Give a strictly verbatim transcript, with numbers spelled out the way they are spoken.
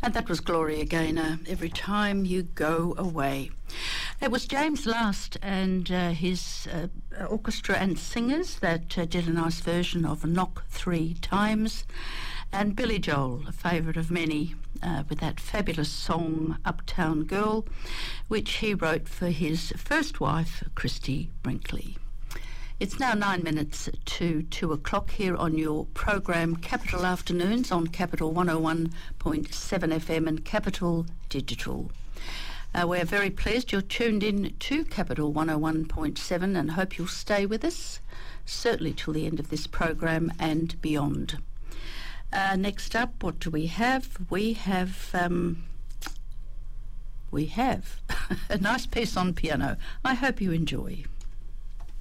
And that was Gloria Gaynor, Every Time You Go Away. It was James Last and uh, his uh, orchestra and singers that uh, did a nice version of Knock Three Times. And Billy Joel, a favourite of many, uh, with that fabulous song Uptown Girl, which he wrote for his first wife, Christy Brinkley. It's now nine minutes to two o'clock here on your program Capital Afternoons on Capital one oh one point seven F M and Capital Digital. Uh, we're very pleased you're tuned in to Capital one oh one point seven and hope you'll stay with us, certainly till the end of this program and beyond. Uh, next up, what do we have? We have... Um, we have a nice piece on piano. I hope you enjoy.